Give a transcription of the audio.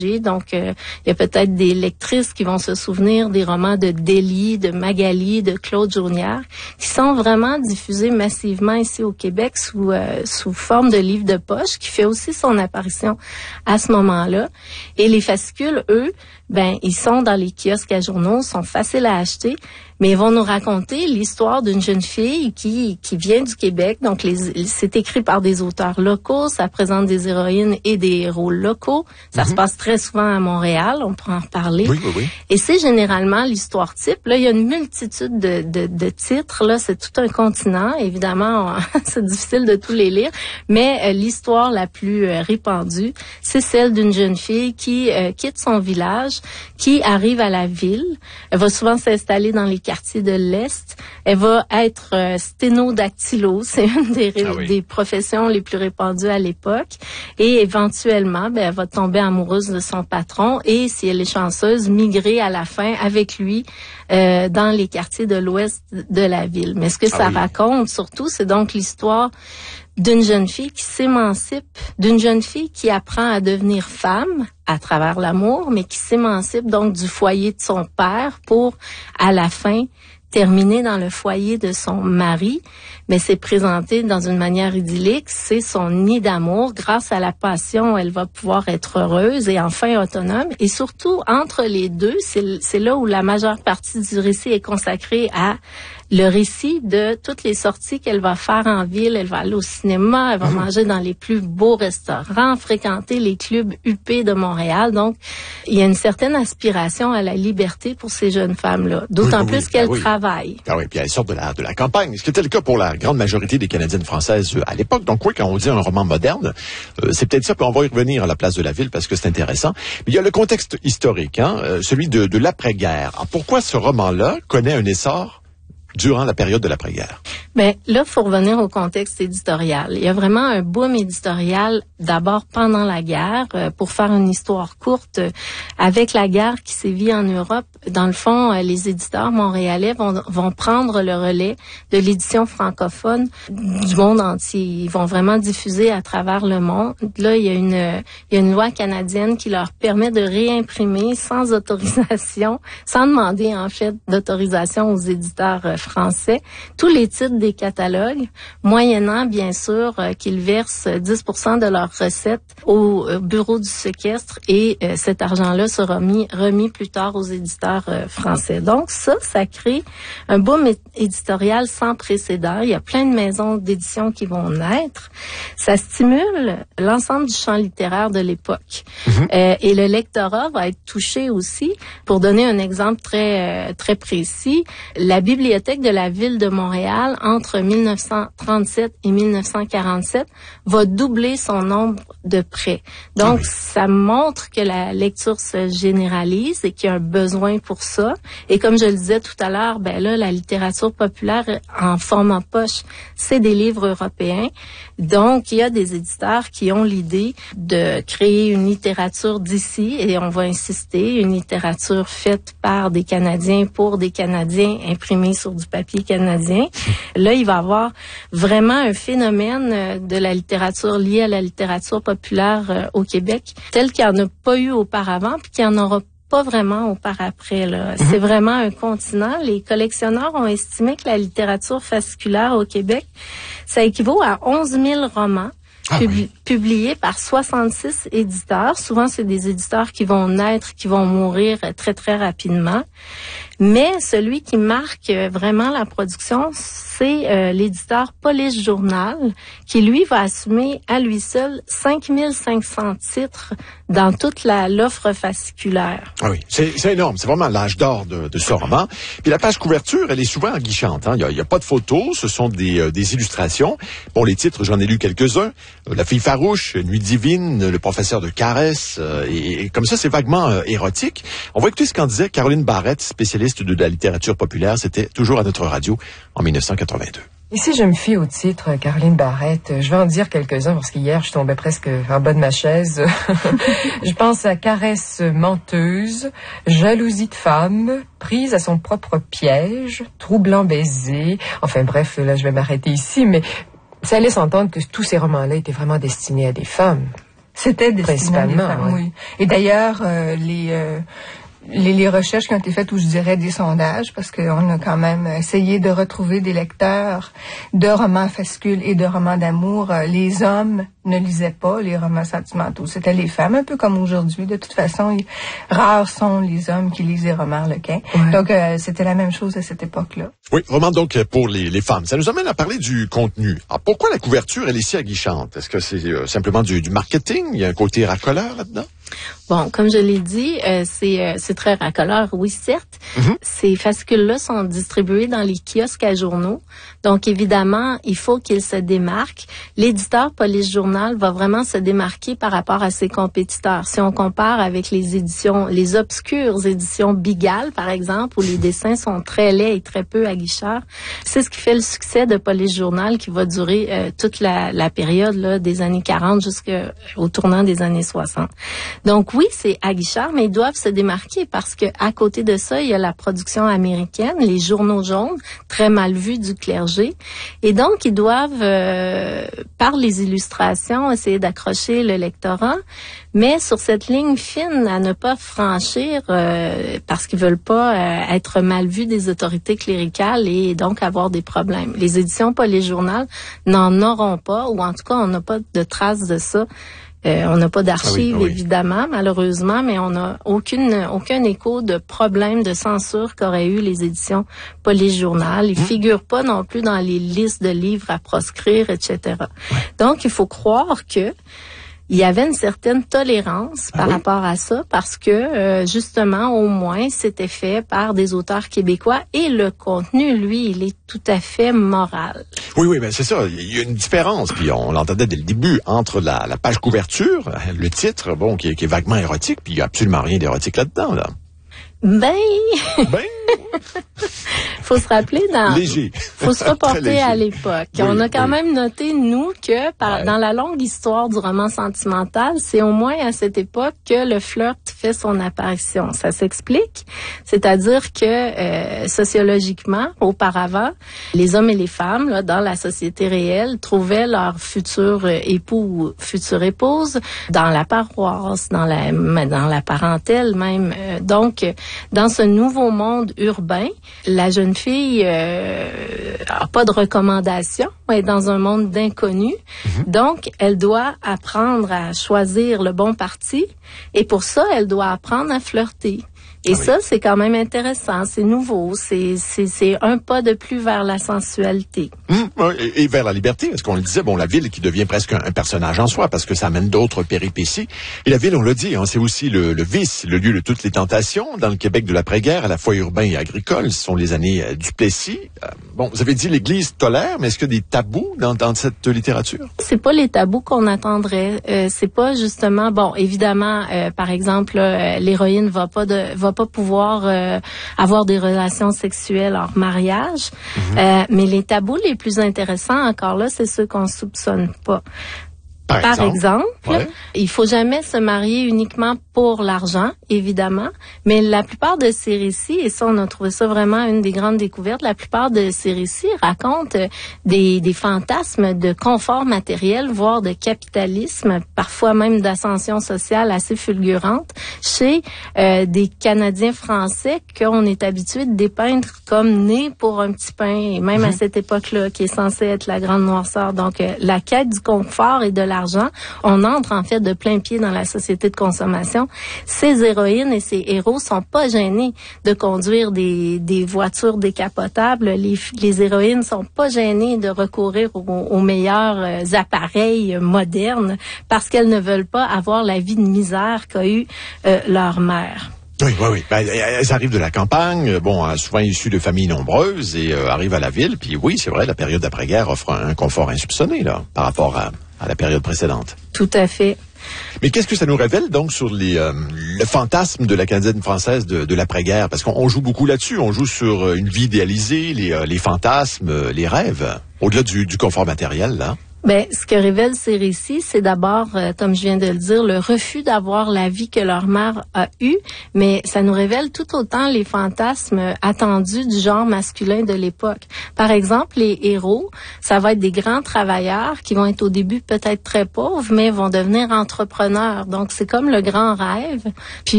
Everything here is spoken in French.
Donc, il y a peut-être des lectrices qui vont se souvenir des romans de Délie, de Magali, de Claude Journière, qui sont vraiment diffusés massivement ici au Québec sous forme de livre de poche, qui fait aussi son apparition à ce moment-là. Et les fascicules, eux, ils sont dans les kiosques à journaux, sont faciles à acheter, mais ils vont nous raconter l'histoire d'une jeune fille qui vient du Québec. Donc, c'est écrit par des auteurs locaux, ça présente des héroïnes et des héros locaux. Ça se passe très souvent à Montréal, on pourra en reparler. Oui. Et c'est généralement l'histoire type. Là, il y a une multitude de titres. Là, c'est tout un continent. Évidemment, c'est difficile de tous les lire, mais l'histoire la plus répandue, c'est celle d'une jeune fille qui quitte son village, qui arrive à la ville. Elle va souvent s'installer dans les quartiers de l'Est. Elle va être sténodactylo, c'est une des professions les plus répandues à l'époque. Et éventuellement, elle va tomber amoureuse de son patron et, si elle est chanceuse, migrer à la fin avec lui dans les quartiers de l'Ouest de la ville. Mais ce que ça raconte surtout, c'est donc l'histoire d'une jeune fille qui s'émancipe, d'une jeune fille qui apprend à devenir femme à travers l'amour, mais qui s'émancipe donc du foyer de son père pour, à la fin, terminer dans le foyer de son mari. Mais c'est présenté dans une manière idyllique, c'est son nid d'amour. Grâce à la passion, elle va pouvoir être heureuse et enfin autonome. Et surtout, entre les deux, c'est là où la majeure partie du récit est consacrée à le récit de toutes les sorties qu'elle va faire en ville. Elle va aller au cinéma, elle va manger dans les plus beaux restaurants, fréquenter les clubs huppés de Montréal. Donc, il y a une certaine aspiration à la liberté pour ces jeunes femmes-là. D'autant plus qu'elles travaillent. Ah oui, puis elles sortent de la campagne. Ce qui était le cas pour la grande majorité des Canadiennes françaises à l'époque. Donc oui, quand on dit un roman moderne, c'est peut-être ça, puis on va y revenir à la place de la ville parce que c'est intéressant. Mais il y a le contexte historique, celui de l'après-guerre. Alors, pourquoi ce roman-là connaît un essor durant la période de l'après-guerre? Mais là, faut revenir au contexte éditorial. Il y a vraiment un boom éditorial d'abord pendant la guerre. Pour faire une histoire courte, avec la guerre qui sévit en Europe, dans le fond, les éditeurs montréalais vont prendre le relais de l'édition francophone du monde entier. Ils vont vraiment diffuser à travers le monde. Là, il y a une loi canadienne qui leur permet de réimprimer sans autorisation, sans demander en fait d'autorisation aux éditeurs français, tous les titres des catalogues, moyennant bien sûr qu'ils versent 10% de leurs recettes au bureau du séquestre et cet argent-là sera remis plus tard aux éditeurs français. Donc ça crée un boom éditorial sans précédent. Il y a plein de maisons d'édition qui vont naître. Ça stimule l'ensemble du champ littéraire de l'époque. Et le lectorat va être touché aussi. Pour donner un exemple très très précis, la bibliothèque de la ville de Montréal, entre 1937 et 1947, va doubler son nombre de prêts. Donc, ça montre que la lecture se généralise et qu'il y a un besoin pour ça. Et comme je le disais tout à l'heure, là, la littérature populaire en format poche, c'est des livres européens. Donc, il y a des éditeurs qui ont l'idée de créer une littérature d'ici, et on va insister, une littérature faite par des Canadiens pour des Canadiens, imprimée sur du papier canadien. Là, il va y avoir vraiment un phénomène de la littérature liée à la littérature populaire au Québec, tel qu'il n'y en a pas eu auparavant, puis qu'il n'y en aura pas vraiment au par après. Là. C'est vraiment un continent. Les collectionneurs ont estimé que la littérature fasciculaire au Québec, ça équivaut à 11 000 romans publiés par 66 éditeurs. Souvent, c'est des éditeurs qui vont naître, qui vont mourir très, très rapidement. Mais celui qui marque vraiment la production, c'est l'éditeur Police Journal, qui, lui, va assumer à lui seul 5500 titres dans toute l'offre fasciculaire. Ah oui, c'est énorme. C'est vraiment l'âge d'or de ce roman. Puis la page couverture, elle est souvent enguichante. Il y a pas de photos, ce sont des illustrations. Bon, les titres, j'en ai lu quelques-uns. La fille farouche, Nuit divine, Le professeur de caresse, et comme ça, c'est vaguement érotique. On va écouter ce qu'en disait Caroline Barrette, spécialiste de la littérature populaire. C'était toujours à notre radio en 1982. Et si je me fie au titre, Caroline Barrette, je vais en dire quelques-uns parce qu'hier, je tombais presque en bas de ma chaise. Je pense à Caresse menteuse, Jalousie de femme, Prise à son propre piège, Troublant baiser. Enfin bref, là, je vais m'arrêter ici, mais ça laisse entendre que tous ces romans-là étaient vraiment destinés à des femmes. C'était destiné à des femmes, oui. oui. Et d'ailleurs, les recherches qui ont été faites, ou je dirais des sondages, parce qu'on a quand même essayé de retrouver des lecteurs de romans fascicules et de romans d'amour. Les hommes ne lisaient pas les romans sentimentaux. C'était les femmes, un peu comme aujourd'hui. De toute façon, rares sont les hommes qui lisent les romans harlequins. Ouais. Donc, c'était la même chose à cette époque-là. Oui, roman donc pour les femmes. Ça nous amène à parler du contenu. Alors, pourquoi la couverture, elle est si aguichante? Est-ce que c'est simplement du marketing? Il y a un côté racoleur là-dedans? Bon, comme je l'ai dit, c'est très racoleur, oui, certes. Mm-hmm. Ces fascicules-là sont distribués dans les kiosques à journaux. Donc, évidemment, il faut qu'ils se démarquent. L'éditeur Police Journal va vraiment se démarquer par rapport à ses compétiteurs. Si on compare avec les éditions, les obscures éditions Pigalle, par exemple, où les dessins sont très laids et très peu aguicheurs, c'est ce qui fait le succès de Police Journal qui va durer toute la période là, des années 40 jusqu'au tournant des années 60. Donc oui, c'est aguicheur, mais ils doivent se démarquer parce que à côté de ça, il y a la production américaine, les journaux jaunes, très mal vus du clergé. Et donc, ils doivent, par les illustrations, essayer d'accrocher le lectorat, mais sur cette ligne fine à ne pas franchir parce qu'ils veulent pas être mal vus des autorités cléricales et donc avoir des problèmes. Les éditions Police Journal n'en auront pas, ou en tout cas, on n'a pas de traces de ça. On n'a pas d'archives, évidemment, malheureusement, mais on n'a aucun écho de problème de censure qu'auraient eu les éditions Police Journal. Ils figurent pas non plus dans les listes de livres à proscrire, etc. Ouais. Donc, il faut croire que il y avait une certaine tolérance par rapport à ça parce que, justement, au moins, c'était fait par des auteurs québécois et le contenu, lui, il est tout à fait moral. Oui, ben c'est ça. Il y a une différence, puis on l'entendait dès le début, entre la page couverture, le titre, bon, qui est vaguement érotique, puis il n'y a absolument rien d'érotique là-dedans, là. Faut se rappeler léger. Faut se reporter à l'époque. Oui, on a quand même noté, nous, que dans la longue histoire du roman sentimental, c'est au moins à cette époque que le flirt fait son apparition. Ça s'explique. C'est-à-dire que, sociologiquement, auparavant, les hommes et les femmes, là, dans la société réelle, trouvaient leur futur époux ou future épouse dans la paroisse, dans la parentèle même. Donc, dans ce nouveau monde urbain, la jeune fille a pas de recommandation, elle est dans un monde d'inconnus. Donc, elle doit apprendre à choisir le bon parti et pour ça, elle doit apprendre à flirter. Et ça, c'est quand même intéressant, c'est nouveau, c'est un pas de plus vers la sensualité. Et vers la liberté, parce qu'on le disait, bon, la ville qui devient presque un personnage en soi, parce que ça amène d'autres péripéties. Et la ville, on l'a dit, c'est aussi le vice, le lieu de toutes les tentations. Dans le Québec de l'après-guerre, à la fois urbain et agricole, ce sont les années du Plessis. Bon, vous avez dit l'Église tolère, mais est-ce qu'il y a des tabous dans cette littérature? C'est pas les tabous qu'on attendrait. C'est pas justement, bon, évidemment, par exemple, l'héroïne va pas pouvoir avoir des relations sexuelles hors mariage. Mais les tabous les plus intéressants, encore là, c'est ceux qu'on soupçonne pas. Par exemple, il faut jamais se marier uniquement pour l'argent, évidemment, mais la plupart de ces récits, et ça, on a trouvé ça vraiment une des grandes découvertes, la plupart de ces récits racontent des fantasmes de confort matériel, voire de capitalisme, parfois même d'ascension sociale assez fulgurante, chez des Canadiens français qu'on est habitué de dépeindre comme nés pour un petit pain, et même à cette époque-là, qui est censée être la grande noirceur. Donc, la quête du confort et de l'argent, on entre en fait de plein pied dans la société de consommation. Ces héroïnes et ces héros sont pas gênés de conduire des voitures décapotables. Les héroïnes sont pas gênées de recourir aux meilleurs appareils modernes parce qu'elles ne veulent pas avoir la vie de misère qu'a eu leur mère. Oui. Ben, elles arrivent de la campagne, souvent issues de familles nombreuses et arrivent à la ville. Puis oui, c'est vrai, la période d'après-guerre offre un confort insoupçonné là, par rapport à la période précédente. Tout à fait. Mais qu'est-ce que ça nous révèle donc sur le fantasme de la Canadienne française de l'après-guerre? Parce qu'on joue beaucoup là-dessus, on joue sur une vie idéalisée, les fantasmes, les rêves, au-delà du confort matériel, là. Ben, ce que révèlent ces récits, c'est d'abord, comme je viens de le dire, le refus d'avoir la vie que leur mère a eue, mais ça nous révèle tout autant les fantasmes attendus du genre masculin de l'époque. Par exemple, les héros, ça va être des grands travailleurs qui vont être au début peut-être très pauvres, mais vont devenir entrepreneurs. Donc, c'est comme le grand rêve. Puis